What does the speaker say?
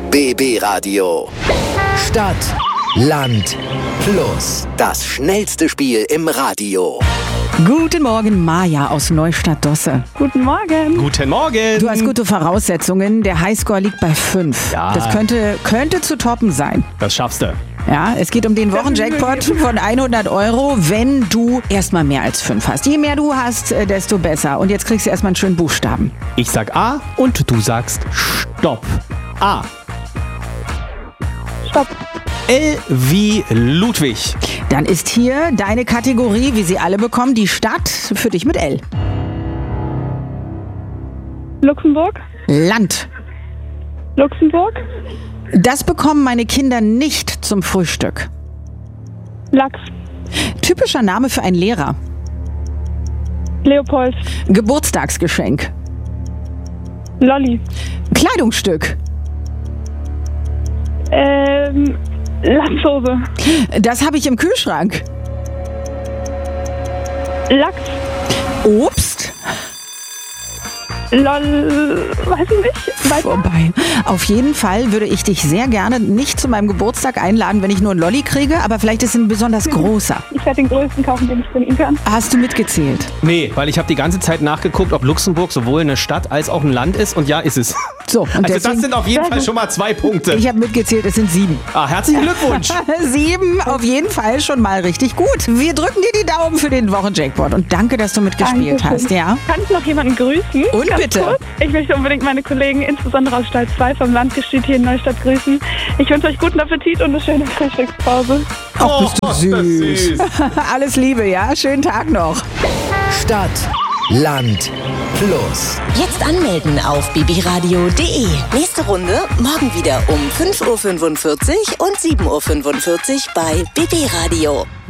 BB Radio. Stadt, Land, Fluss. Das schnellste Spiel im Radio. Guten Morgen, Maja aus Neustadt-Dosse. Guten Morgen. Guten Morgen. Du hast gute Voraussetzungen. Der Highscore liegt bei 5. Ja. Das könnte zu toppen sein. Das schaffst du. Ja, es geht um den Wochenjackpot von 100 €, wenn du erstmal mehr als 5 hast. Je mehr du hast, desto besser. Und jetzt kriegst du erstmal einen schönen Buchstaben. Ich sag A und du sagst Stopp. A. Stopp. L wie Ludwig. Dann ist hier deine Kategorie, wie sie alle bekommen, die Stadt für dich mit L. Luxemburg. Land. Luxemburg. Das bekommen meine Kinder nicht zum Frühstück. Lachs. Typischer Name für einen Lehrer. Leopold. Geburtstagsgeschenk. Lolli. Kleidungsstück. Latzhose. Das habe ich im Kühlschrank. Lachs. Obst. Weiß ich nicht. Weiter. Vorbei. Auf jeden Fall würde ich dich sehr gerne nicht zu meinem Geburtstag einladen, wenn ich nur einen Lolli kriege, aber vielleicht ist es ein besonders großer. Ich werde den größten kaufen, den ich trinken kann. Hast du mitgezählt? Nee, weil ich habe die ganze Zeit nachgeguckt, ob Luxemburg sowohl eine Stadt als auch ein Land ist. Und ja, ist es. So, und Also das deswegen, sind auf jeden Fall schon mal 2 Punkte. ich habe mitgezählt, es sind 7. Herzlichen Glückwunsch. 7 auf jeden Fall schon mal richtig gut. Wir drücken dir die Daumen für den Wochenjackpot und danke, dass du mitgespielt Dankeschön. hast. Ja? Kann ich noch jemanden grüßen? Und Ganz bitte. Kurz? Ich möchte unbedingt meine Kollegen, insbesondere aus Stall 2 vom Landgestüt hier in Neustadt, grüßen. Ich wünsche euch guten Appetit und eine schöne Frühstückspause. Ach, bist du ist das süß. Alles Liebe, ja? Schönen Tag noch. Stadt, Land, Fluss. Jetzt anmelden auf bbradio.de. Nächste Runde morgen wieder um 5:45 Uhr und 7:45 Uhr bei BB Radio.